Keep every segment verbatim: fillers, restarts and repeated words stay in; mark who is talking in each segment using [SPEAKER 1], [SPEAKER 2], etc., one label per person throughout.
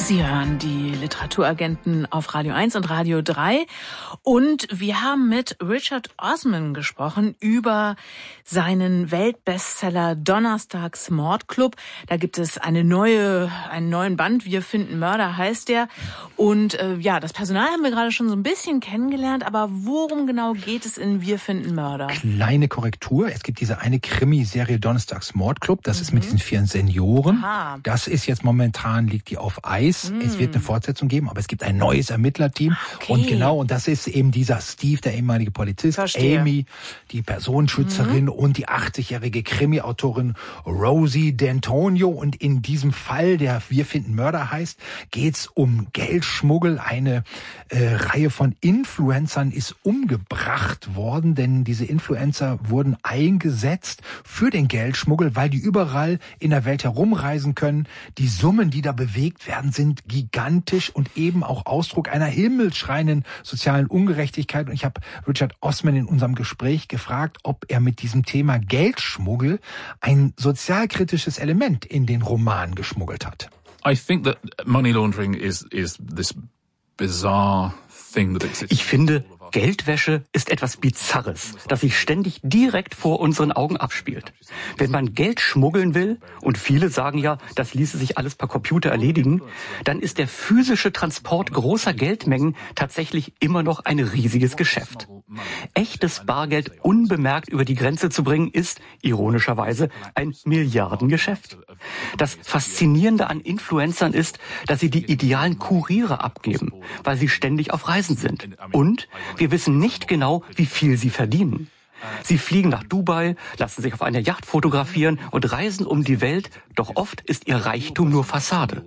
[SPEAKER 1] Sie hören die Literaturagenten auf Radio eins und Radio drei und wir haben mit Richard Osman gesprochen über seinen Weltbestseller Donnerstags Mordclub. Da gibt es eine neue, einen neuen Band, Wir finden Mörder heißt der. Und äh, ja, das Personal haben wir gerade schon so ein bisschen kennengelernt, aber worum genau geht es in Wir finden Mörder?
[SPEAKER 2] Kleine Korrektur, es gibt diese eine Krimiserie Donnerstags Mordclub, das mhm. ist mit diesen vier Senioren. Aha. Das ist jetzt momentan, liegt die auf Eis. Es wird eine Fortsetzung geben, aber es gibt ein neues Ermittlerteam. Okay. Und genau, und das ist eben dieser Steve, der ehemalige Polizist, Verstehe. Amy, die Personenschützerin mhm. und die achtzigjährige Krimi-Autorin Rosie D'Antonio. Und in diesem Fall, der Wir finden Mörder heißt, geht's um Geldschmuggel. Eine äh, Reihe von Influencern ist umgebracht worden, denn diese Influencer wurden eingesetzt für den Geldschmuggel, weil die überall in der Welt herumreisen können. Die Summen, die da bewegt werden, sind gigantisch und eben auch Ausdruck einer himmelschreienden sozialen Ungerechtigkeit. Und ich habe Richard Osman in unserem Gespräch gefragt, ob er mit diesem Thema Geldschmuggel ein sozialkritisches Element in den Roman geschmuggelt hat.
[SPEAKER 3] I think that money laundering is is this bizarre thing that exists.
[SPEAKER 4] Ich finde, Geldwäsche ist etwas Bizarres, das sich ständig direkt vor unseren Augen abspielt. Wenn man Geld schmuggeln will, und viele sagen ja, das ließe sich alles per Computer erledigen, dann ist der physische Transport großer Geldmengen tatsächlich immer noch ein riesiges Geschäft. Echtes Bargeld unbemerkt über die Grenze zu bringen, ist, ironischerweise, ein Milliardengeschäft. Das Faszinierende an Influencern ist, dass sie die idealen Kuriere abgeben, weil sie ständig auf Reisen sind. Und wir wissen nicht genau, wie viel sie verdienen. Sie fliegen nach Dubai, lassen sich auf einer Yacht fotografieren und reisen um die Welt, doch oft ist ihr Reichtum nur Fassade.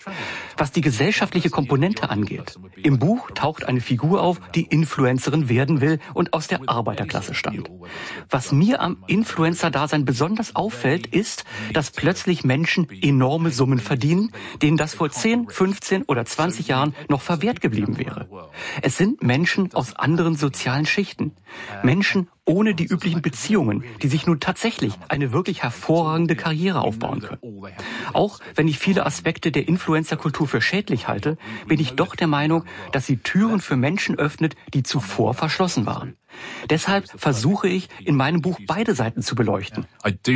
[SPEAKER 4] Was die gesellschaftliche Komponente angeht, im Buch taucht eine Figur auf, die Influencerin werden will und aus der Arbeiterklasse stammt. Was mir am Influencer-Dasein besonders auffällt, ist, dass plötzlich Menschen enorme Summen verdienen, denen das vor zehn, fünfzehn oder zwanzig Jahren noch verwehrt geblieben wäre. Es sind Menschen aus anderen sozialen Schichten, Menschen ohne die üblichen Beziehungen, die sich nun tatsächlich eine wirklich hervorragende Karriere aufbauen können. Auch wenn ich viele Aspekte der Influencer-Kultur für schädlich halte, bin ich doch der Meinung, dass sie Türen für Menschen öffnet, die zuvor verschlossen waren. Deshalb versuche ich, in meinem Buch beide Seiten zu beleuchten.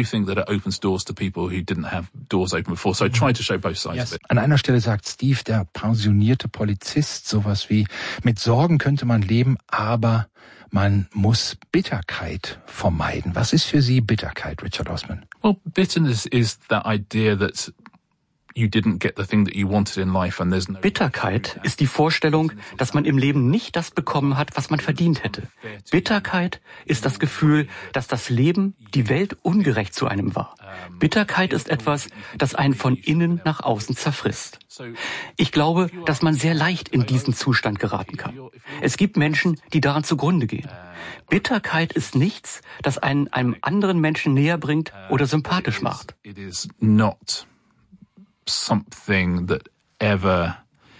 [SPEAKER 2] An einer Stelle sagt Steve, der pensionierte Polizist, sowas wie, mit Sorgen könnte man leben, aber man muss Bitterkeit vermeiden. Was ist für Sie Bitterkeit, Richard Osman?
[SPEAKER 3] Well, bitterness is the idea that you didn't get the thing that you wanted in life and there's no...
[SPEAKER 4] Bitterkeit ist die Vorstellung, dass man im Leben nicht das bekommen hat, was man verdient hätte. Bitterkeit ist das Gefühl, dass das Leben, die Welt ungerecht zu einem war. Bitterkeit ist etwas, das einen von innen nach außen zerfrisst. Ich glaube, dass man sehr leicht in diesen Zustand geraten kann. Es gibt Menschen, die daran zugrunde gehen. Bitterkeit ist nichts, das einen einem anderen Menschen näher bringt oder sympathisch macht.
[SPEAKER 3] It is not something that ever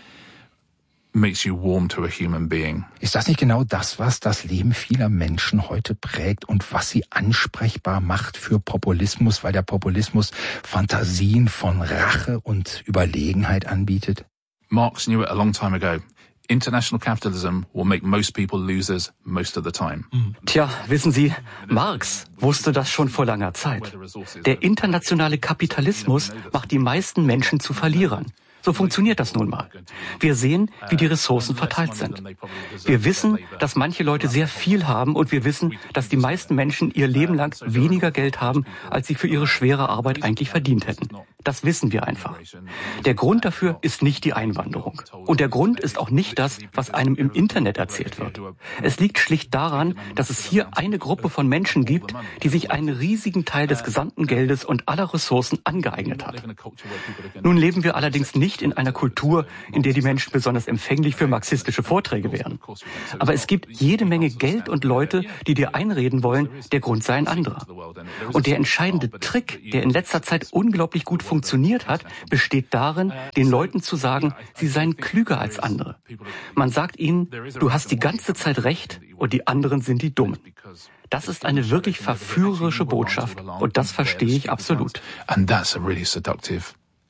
[SPEAKER 3] makes you warm to a human being.
[SPEAKER 2] Ist das nicht genau das, was das Leben vieler Menschen heute prägt und was sie ansprechbar macht für Populismus, weil der Populismus Fantasien von Rache und Überlegenheit anbietet?
[SPEAKER 3] Marx knew it a long time ago. International capitalism will make most people losers most of the time.
[SPEAKER 4] Tja, wissen Sie, Marx wusste das schon vor langer Zeit. Der internationale Kapitalismus macht die meisten Menschen zu Verlierern. So funktioniert das nun mal. Wir sehen, wie die Ressourcen verteilt sind. Wir wissen, dass manche Leute sehr viel haben und wir wissen, dass die meisten Menschen ihr Leben lang weniger Geld haben, als sie für ihre schwere Arbeit eigentlich verdient hätten. Das wissen wir einfach. Der Grund dafür ist nicht die Einwanderung. Und der Grund ist auch nicht das, was einem im Internet erzählt wird. Es liegt schlicht daran, dass es hier eine Gruppe von Menschen gibt, die sich einen riesigen Teil des gesamten Geldes und aller Ressourcen angeeignet hat. Nun leben wir allerdings nicht in einer Kultur, in der die Menschen besonders empfänglich für marxistische Vorträge wären. Aber es gibt jede Menge Geld und Leute, die dir einreden wollen, der Grund sei ein anderer. Und der entscheidende Trick, der in letzter Zeit unglaublich gut funktioniert hat, besteht darin, den Leuten zu sagen, sie seien klüger als andere. Man sagt ihnen, du hast die ganze Zeit recht und die anderen sind die Dummen. Das ist eine wirklich verführerische Botschaft und das verstehe ich absolut.
[SPEAKER 3] And that's a really seductive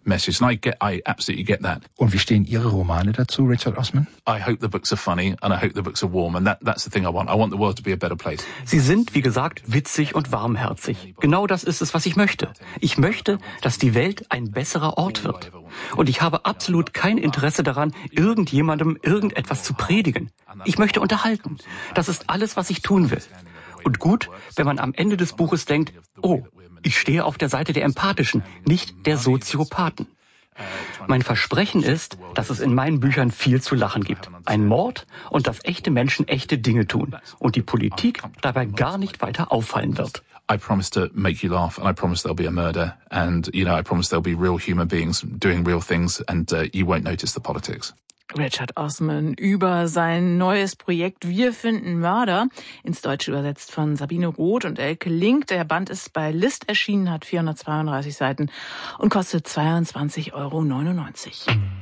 [SPEAKER 3] message. And I get, I absolutely get that.
[SPEAKER 2] Und wie stehen Ihre Romane dazu, Richard Osman?
[SPEAKER 3] I hope the books are funny and I hope the books are warm. And that, that's the thing I want. I want the world to be a better place.
[SPEAKER 4] Sie sind, wie gesagt, witzig und warmherzig. Genau das ist es, was ich möchte. Ich möchte, dass die Welt ein besserer Ort wird. Und ich habe absolut kein Interesse daran, irgendjemandem irgendetwas zu predigen. Ich möchte unterhalten. Das ist alles, was ich tun will. Und gut, wenn man am Ende des Buches denkt, oh, ich stehe auf der Seite der Empathischen, nicht der Soziopathen. Mein Versprechen ist, dass es in meinen Büchern viel zu lachen gibt. Ein Mord und dass echte Menschen echte Dinge tun und die Politik dabei gar nicht weiter auffallen wird.
[SPEAKER 3] I promise to make you laugh, and I promise there'll be a murder, and, you know, I promise there'll be real human beings doing real things, and uh, you won't notice the politics.
[SPEAKER 1] Richard Osman über sein neues Projekt Wir finden Mörder, ins Deutsche übersetzt von Sabine Roth und Elke Link. Der Band ist bei List erschienen, hat vierhundertzweiunddreißig Seiten und kostet zweiundzwanzig Euro neunundneunzig.